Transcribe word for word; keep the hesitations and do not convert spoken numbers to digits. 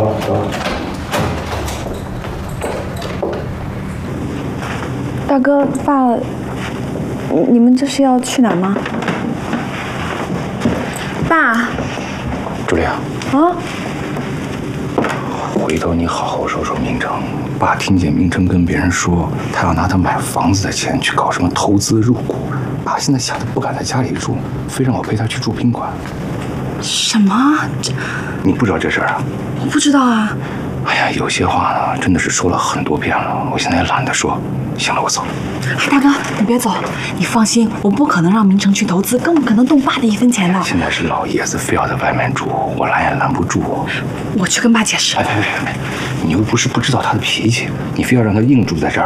走走。 大哥，爸，你们这是要去哪吗？爸。 茱莉亚。 啊。 回头你好好说说明成。爸听见明成跟别人说，他要拿他买房子的钱去搞什么投资入股。爸现在吓得不敢在家里住，非让我陪他去住宾馆。 什么？这你不知道这事儿啊？ 我不知道啊。 哎呀，有些话呢，真的是说了很多遍了，我现在也懒得说。行了，我走了。 哎，大哥，你别走，你放心，我不可能让明成去投资，更不可能动爸的一分钱的。 现在是老爷子非要在外面住，我拦也拦不住。 我去跟爸解释。 哎，别别别，你又不是不知道他的脾气，你非要让他硬住在这儿。